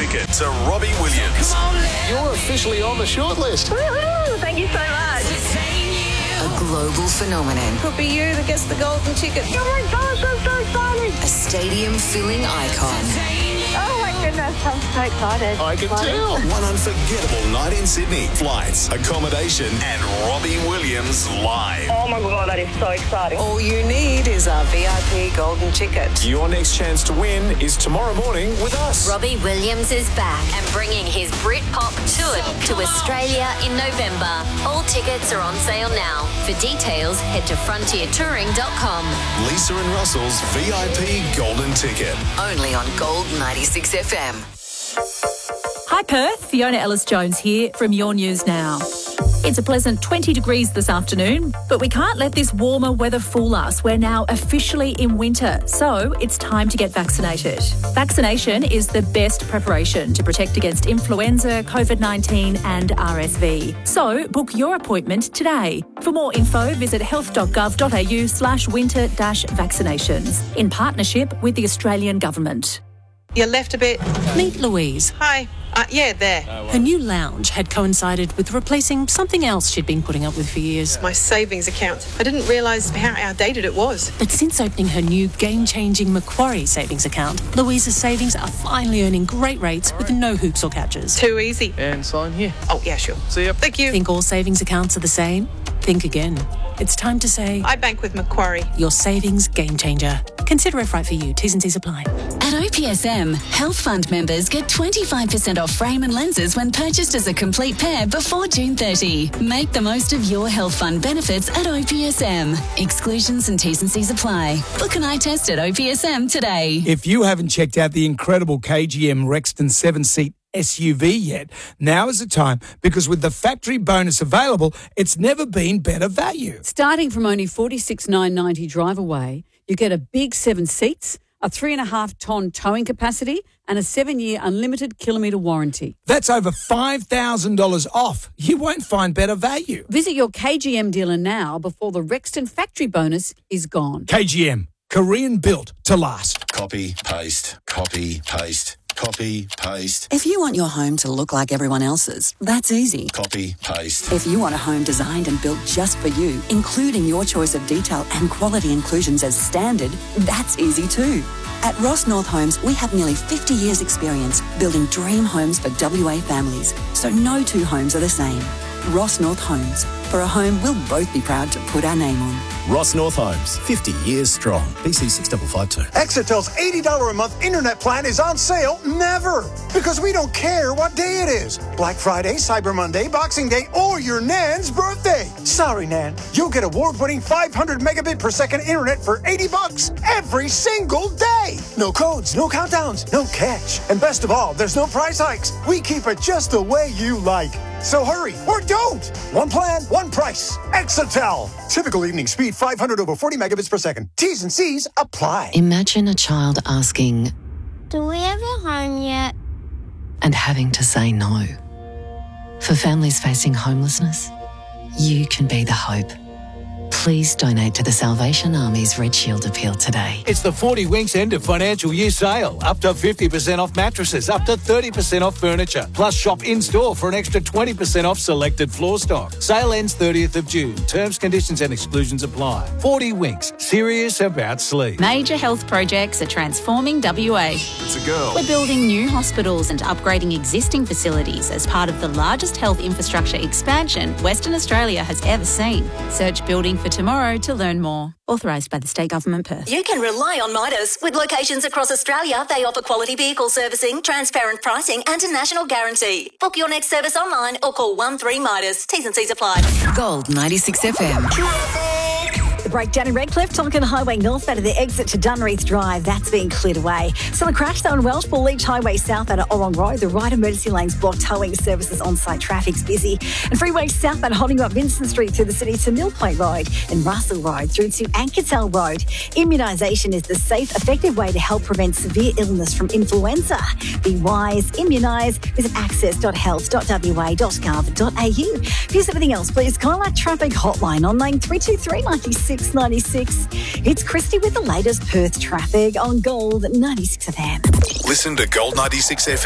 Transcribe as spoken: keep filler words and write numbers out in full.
ticket to Robbie Williams. You're officially on the shortlist. Woohoo! Thank you so much. A global phenomenon. Could be you that gets the golden ticket. Oh my gosh, I'm so excited. A stadium-filling icon. Oh my goodness, I'm so excited. I can tell. One unforgettable night in Sydney. Flights, accommodation, and Robbie Williams live. Oh my God, that is so exciting. All you need is a V I P golden ticket. Your next chance to win is tomorrow morning with us. Robbie Williams is back and bringing his Britpop tour to Australia in November. All tickets are on sale now. For details, head to frontier touring dot com. Lisa and Russell's V I P golden ticket. Only on Gold ninety-six F M. Hi Perth, Fiona Ellis-Jones here from Your News Now. It's a pleasant twenty degrees this afternoon, but we can't let this warmer weather fool us. We're now officially in winter, so it's time to get vaccinated. Vaccination is the best preparation to protect against influenza, COVID nineteen and R S V. So book your appointment today. For more info, visit health dot gov dot a u slash winter dash vaccinations in partnership with the Australian Government. You left a bit. Meet Louise. Hi. Uh, yeah, there. Her new lounge had coincided with replacing something else she'd been putting up with for years. My savings account. I didn't realise how outdated it was. But since opening her new game-changing Macquarie savings account, Louise's savings are finally earning great rates with no hoops or catches. Too easy. And sign here. Oh, yeah, sure. See ya. Thank you. Think all savings accounts are the same? Think again. It's time to say, I bank with Macquarie. Your savings game changer. Consider if right for you. T's and C's apply. At O P S M, Health Fund members get twenty-five percent off frame and lenses when purchased as a complete pair before June thirtieth. Make the most of your Health Fund benefits at O P S M. Exclusions and T's and C's apply. Book an eye test at O P S M today. If you haven't checked out the incredible K G M Rexton seven-seat S U V yet, now is the time, because with the factory bonus available, it's never been better value. Starting from only forty-six thousand nine hundred ninety dollars drive away, you get a big seven seats, a three and a half tonne towing capacity, and a seven-year unlimited kilometre warranty. That's over five thousand dollars off. You won't find better value. Visit your K G M dealer now before the Rexton factory bonus is gone. K G M, Korean built to last. Copy, paste, copy, paste. Copy, paste. If you want your home to look like everyone else's, that's easy. Copy, paste. If you want a home designed and built just for you, including your choice of detail and quality inclusions as standard, that's easy too. At Ross North Homes, we have nearly fifty years experience building dream homes for W A families, so no two homes are the same. Ross North Homes, for a home we'll both be proud to put our name on. Ross North Homes, fifty years strong. B C six five five two. Exitel's eighty dollars a month internet plan is on sale never, because we don't care what day it is. Black Friday, Cyber Monday, Boxing Day, or your Nan's birthday. Sorry, Nan. You'll get award-winning five hundred megabit per second internet for eighty bucks every single day. No codes, no countdowns, no catch. And best of all, there's no price hikes. We keep it just the way you like. So hurry, or don't. One plan, one price. Exitel. Typical evening speed, five hundred over forty megabits per second. T's and C's apply. Imagine a child asking, "Do we have a home yet?" and having to say no. For families facing homelessness, you can be the hope. Please donate to the Salvation Army's Red Shield appeal today. It's the forty Winks end of financial year sale. Up to fifty percent off mattresses, up to thirty percent off furniture. Plus shop in-store for an extra twenty percent off selected floor stock. Sale ends thirtieth of June. Terms, conditions and exclusions apply. forty Winks, serious about sleep. Major health projects are transforming W A. It's a girl. We're building new hospitals and upgrading existing facilities as part of the largest health infrastructure expansion Western Australia has ever seen. Search Building for Tomorrow to learn more. Authorised by the State Government, Perth. You can rely on Midas. With locations across Australia, they offer quality vehicle servicing, transparent pricing and a national guarantee. Book your next service online or call one three Midas. T's and C's apply. Gold ninety-six F M. The breakdown in Redcliffe, Tonkin Highway northbound of the exit to Dunreath Drive, that's been cleared away. Still a crash though on Welshpool Leach Highway southbound at Orong Road. The right emergency lanes blocked, towing services on-site traffic's busy. And freeway southbound holding up Vincent Street through the city to Mill Point Road and Russell Road through to Ankersell Road. Immunisation is the safe, effective way to help prevent severe illness from influenza. Be wise, immunise. Visit access dot health dot w a dot gov dot a u. Here's everything else, please call our traffic hotline on nine three two three nine six nine six. It's Christy with the latest Perth traffic on Gold ninety-six F M. Listen to Gold ninety-six F M.